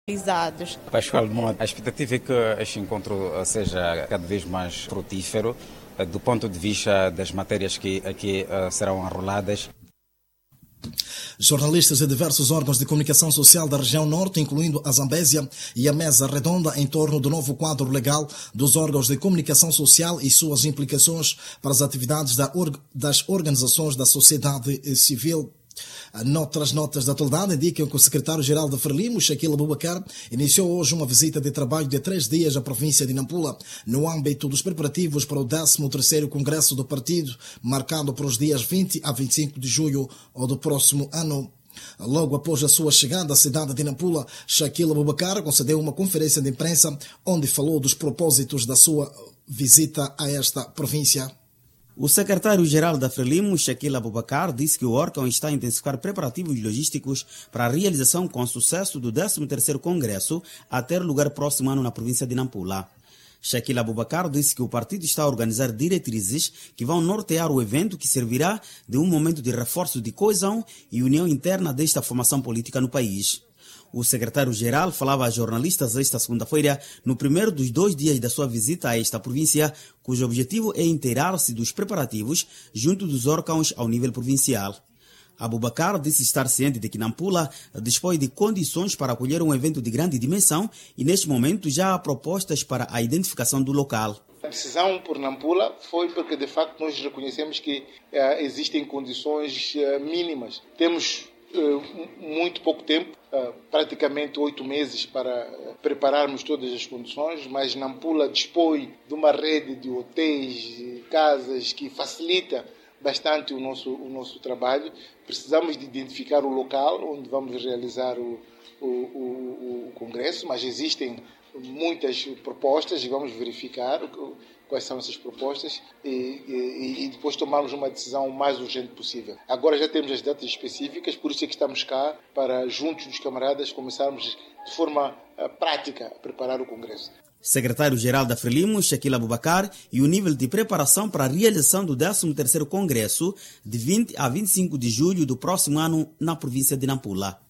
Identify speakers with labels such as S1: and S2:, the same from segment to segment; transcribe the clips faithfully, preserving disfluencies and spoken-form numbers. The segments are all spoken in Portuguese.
S1: Pascoal, a expectativa é que este encontro seja cada vez mais frutífero do ponto de vista das matérias que aqui serão enroladas.
S2: Jornalistas de diversos órgãos de comunicação social da região norte, incluindo a Zambésia e a mesa redonda em torno do novo quadro legal dos órgãos de comunicação social e suas implicações para as atividades das organizações da sociedade civil. Noutras notas da atualidade indicam que o secretário-geral da Frelimo, Shaquille Abubakar, iniciou hoje uma visita de trabalho de três dias à província de Nampula, no âmbito dos preparativos para o décimo terceiro Congresso do Partido, marcado para os dias vinte a vinte e cinco de julho do próximo ano. Logo após a sua chegada à cidade de Nampula, Shaquille Abubakar concedeu uma conferência de imprensa onde falou dos propósitos da sua visita a esta província.
S3: O secretário-geral da Frelimo, Shaquille Abubakar, disse que o órgão está a intensificar preparativos logísticos para a realização com sucesso do décimo terceiro Congresso a ter lugar próximo ano na província de Nampula. Shaquille Abubakar disse que o partido está a organizar diretrizes que vão nortear o evento, que servirá de um momento de reforço de coesão e união interna desta formação política no país. O secretário-geral falava a jornalistas esta segunda-feira, no primeiro dos dois dias da sua visita a esta província, cujo objetivo é inteirar-se dos preparativos junto dos órgãos ao nível provincial. Abubakar disse estar ciente de que Nampula dispõe de condições para acolher um evento de grande dimensão e, neste momento, já há propostas para a identificação do local.
S4: A decisão por Nampula foi porque, de facto, nós reconhecemos que uh, existem condições uh, mínimas. Temos uh, muito pouco tempo, uh, praticamente oito meses, para uh, prepararmos todas as condições, mas Nampula dispõe de uma rede de hotéis, casas que facilita bastante o nosso, o nosso trabalho. Precisamos de identificar o local onde vamos realizar o, o, o, o congresso, mas existem muitas propostas e vamos verificar quais são essas propostas e, e, e depois tomarmos uma decisão o mais urgente possível. Agora já temos as datas específicas, por isso é que estamos cá para, juntos dos camaradas, começarmos de forma uh, prática a preparar o congresso.
S3: Secretário-geral da Frelimo, Shaquille Abubakar, e o nível de preparação para a realização do décimo terceiro Congresso de vinte a vinte e cinco de julho do próximo ano na província de Nampula.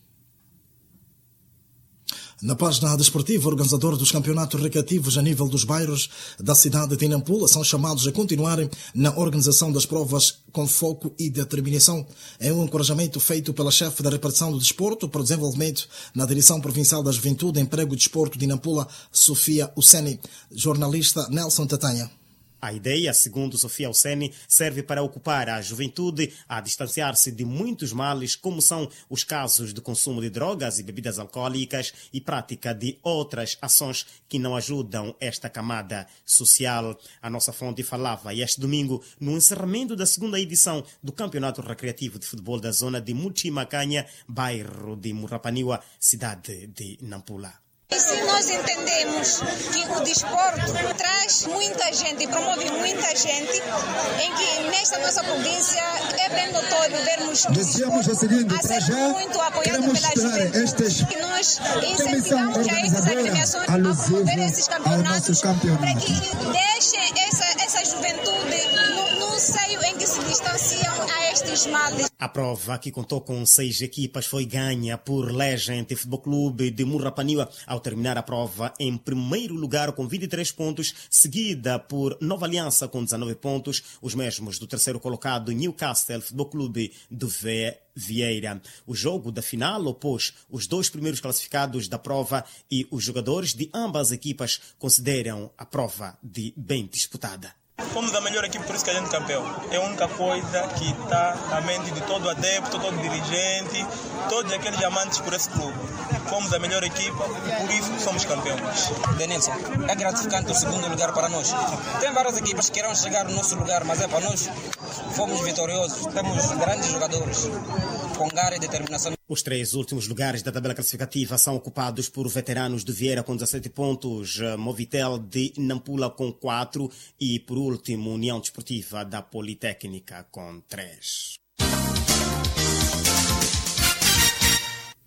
S2: Na página desportiva, organizadores dos campeonatos recreativos a nível dos bairros da cidade de Nampula são chamados a continuarem na organização das provas com foco e determinação. É um encorajamento feito pela chefe da repartição do desporto para o desenvolvimento na Direção Provincial da Juventude, Emprego e Desporto de Nampula, Sofia Uceni. Jornalista Nelson Tatanha.
S5: A ideia, segundo Sofia Uceni, serve para ocupar a juventude a distanciar-se de muitos males, como são os casos de consumo de drogas e bebidas alcoólicas e prática de outras ações que não ajudam esta camada social. A nossa fonte falava este domingo no encerramento da segunda edição do Campeonato Recreativo de Futebol da zona de Muchimacanha, bairro de Murrapaniwa, cidade de Nampula.
S6: E se nós entendemos que o desporto traz muita gente e promove muita gente, em que nesta nossa província é bem notório vermos o desporto a ser muito apoiado pela juventude. E nós incentivamos já essas agremiações a promover esses campeonatos para que deixem essa, essa juventude no, no seio em que se distanciam a estes males.
S5: A prova, que contou com seis equipas, foi ganha por Legend Futebol Clube de Murrapaniwa, ao terminar a prova em primeiro lugar com vinte e três pontos, seguida por Nova Aliança com dezanove pontos, os mesmos do terceiro colocado Newcastle Futebol Clube do Vieira. O jogo da final opôs os dois primeiros classificados da prova e os jogadores de ambas as equipas consideram a prova de bem disputada.
S7: Fomos a melhor equipe, por isso que a gente é campeão. É a única coisa que está na mente de todo adepto, todo dirigente, todos aqueles amantes por esse clube. Fomos a melhor equipa e por isso somos campeões.
S8: Denilson, é gratificante o segundo lugar para nós. Tem várias equipas que queiram chegar no nosso lugar, mas é para nós. Fomos vitoriosos, temos grandes jogadores com garra e determinação.
S5: Os três últimos lugares da tabela classificativa são ocupados por veteranos de Vieira com dezassete pontos, Movitel de Nampula com quatro e, por último, União Desportiva da Politécnica com três.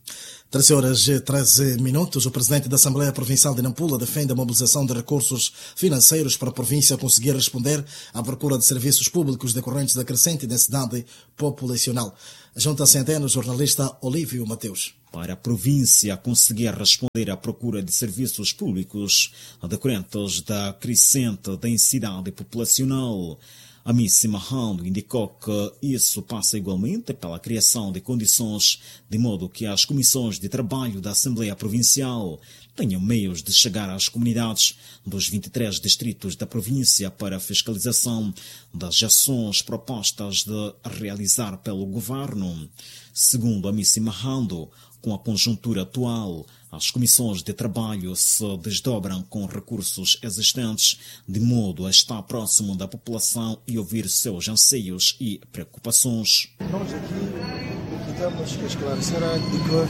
S2: treze horas e treze minutos. O presidente da Assembleia Provincial de Nampula defende a mobilização de recursos financeiros para a província conseguir responder à procura de serviços públicos decorrentes da crescente densidade populacional. Junta-se em antena o jornalista Olívio Mateus.
S9: Para a província conseguir responder à procura de serviços públicos decorrentes da crescente densidade populacional, a Miss Mahando indicou que isso passa igualmente pela criação de condições de modo que as comissões de trabalho da Assembleia Provincial tenham meios de chegar às comunidades dos vinte e três distritos da província para a fiscalização das ações propostas de realizar pelo governo. Segundo a Miss Mahando, com a conjuntura atual, as comissões de trabalho se desdobram com recursos existentes, de modo a estar próximo da população e ouvir seus anseios e preocupações.
S10: Nós aqui o que temos que esclarecer é de que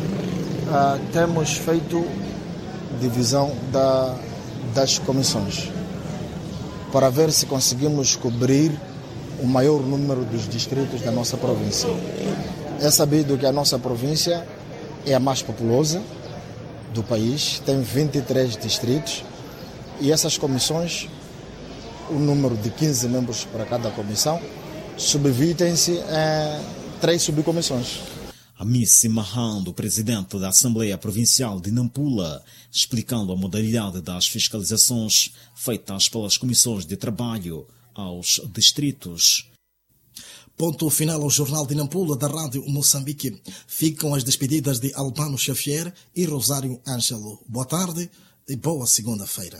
S10: uh, temos feito divisão da, das comissões para ver se conseguimos cobrir o maior número dos distritos da nossa província. É sabido que a nossa província é a mais populosa do país, tem vinte e três distritos e essas comissões, o número de quinze membros para cada comissão, subdividem-se em três subcomissões.
S9: A Miss Mahando, presidente da Assembleia Provincial de Nampula, explicando a modalidade das fiscalizações feitas pelas comissões de trabalho aos distritos.
S2: Ponto final ao Jornal de Nampula da Rádio Moçambique. Ficam as despedidas de Albano Xavier e Rosário Ângelo. Boa tarde e boa segunda-feira.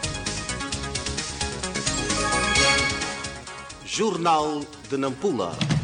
S11: Jornal de Nampula.